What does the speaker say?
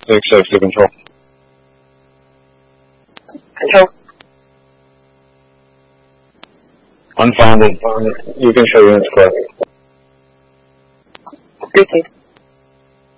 Take safety control. Control. Unfounded. You can show units clear. Received.